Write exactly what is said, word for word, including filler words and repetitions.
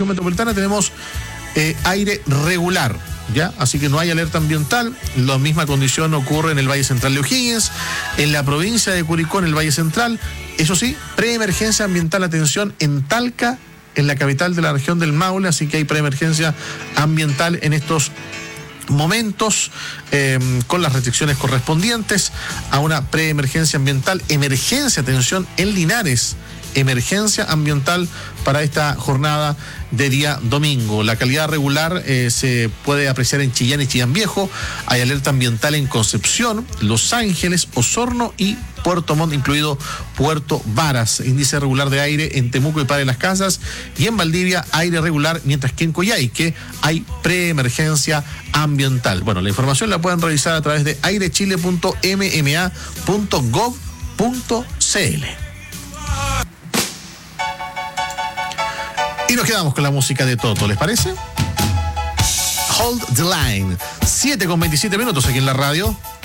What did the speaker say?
región metropolitana tenemos eh, aire regular, ¿ya? Así que no hay alerta ambiental. La misma condición ocurre en el Valle Central de O'Higgins, en la provincia de Curicó, en el Valle Central. Eso sí, preemergencia ambiental, atención, en Talca, en la capital de la región del Maule, así que hay preemergencia ambiental en estos momentos, eh, con las restricciones correspondientes a una preemergencia ambiental. Emergencia, atención, en Linares, emergencia ambiental para esta jornada de día domingo. La calidad regular eh, se puede apreciar en Chillán y Chillán Viejo. Hay alerta ambiental en Concepción, Los Ángeles, Osorno y Puerto Montt, incluido Puerto Varas. Índice regular de aire en Temuco y Padre Las Casas, y en Valdivia aire regular, mientras que en Coyhaique hay preemergencia ambiental. Bueno, la información la pueden revisar a través de airechile punto m m a punto gov punto c l. Y nos quedamos con la música de Toto, ¿les parece? Hold the Line. siete con veintisiete minutos aquí en la radio.